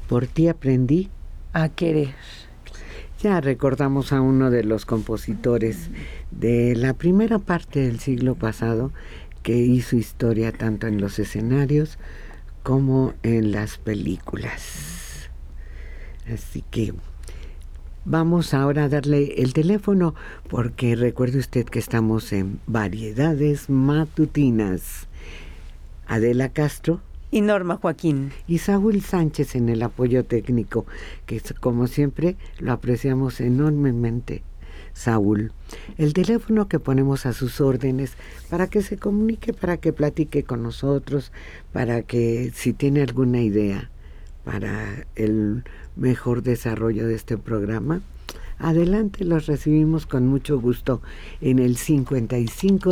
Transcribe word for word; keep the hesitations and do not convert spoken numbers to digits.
Por ti aprendí a querer. Ya recordamos a uno de los compositores de la primera parte del siglo pasado que hizo historia tanto en los escenarios como en las películas. Así que vamos ahora a darle el teléfono porque recuerde usted que estamos en Variedades Matutinas. Adela Castro y Norma Joaquín y Saúl Sánchez en el apoyo técnico, que como siempre lo apreciamos enormemente. Saúl, el teléfono que ponemos a sus órdenes para que se comunique, para que platique con nosotros, para que si tiene alguna idea para el mejor desarrollo de este programa, adelante, los recibimos con mucho gusto en el cincuenta y cinco